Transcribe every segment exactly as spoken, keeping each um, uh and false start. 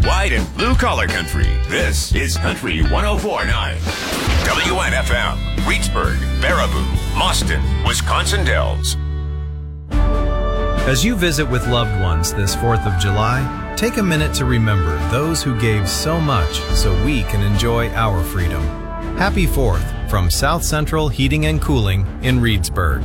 white and blue collar country. This is Country one oh four point nine. W N F M, Reedsburg, Baraboo, Mauston, Wisconsin Dells. As you visit with loved ones this fourth of July, take a minute to remember those who gave so much so we can enjoy our freedom. Happy fourth from South Central Heating and Cooling in Reedsburg.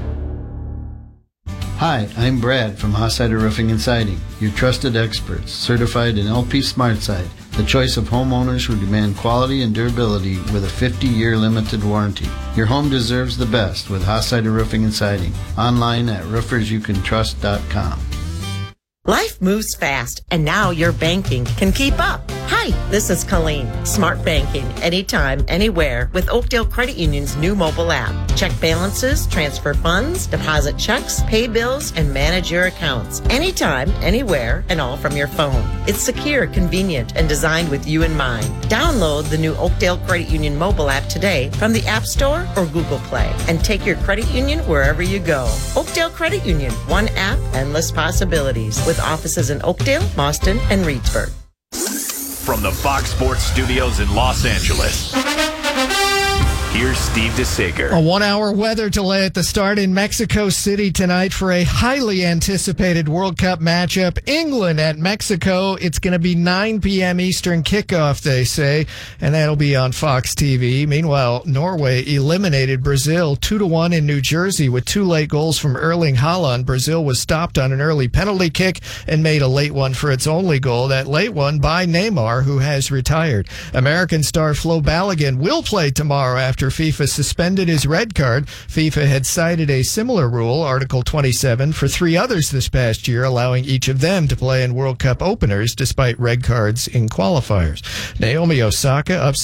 Hi, I'm Brad from Hossider Roofing and Siding, your trusted experts, certified in L P SmartSide, the choice of homeowners who demand quality and durability with a fifty-year limited warranty. Your home deserves the best with Hossider Roofing and Siding. Online at roofers you can trust dot com. Life moves fast, and now your banking can keep up. Hi, this is Colleen. Smart banking, anytime, anywhere, with Oakdale Credit Union's new mobile app. Check balances, transfer funds, deposit checks, pay bills, and manage your accounts. Anytime, anywhere, and all from your phone. It's secure, convenient, and designed with you in mind. Download the new Oakdale Credit Union mobile app today from the App Store or Google Play, and take your credit union wherever you go. Oakdale Credit Union, one app, endless possibilities, with offices in Oakdale, Mauston, and Reedsburg. From the Fox Sports Studios in Los Angeles, here's Steve DeSager. A one-hour weather delay at the start in Mexico City tonight for a highly anticipated World Cup matchup. England at Mexico. It's going to be nine p.m. Eastern kickoff, they say, and that'll be on Fox T V. Meanwhile, Norway eliminated Brazil two to one in New Jersey with two late goals from Erling Haaland. Brazil was stopped on an early penalty kick and made a late one for its only goal. That late one by Neymar, who has retired. American star Flo Balogun will play tomorrow after FIFA suspended his red card. FIFA had cited a similar rule, Article twenty-seven, for three others this past year, allowing each of them to play in World Cup openers despite red cards in qualifiers. Naomi Osaka upset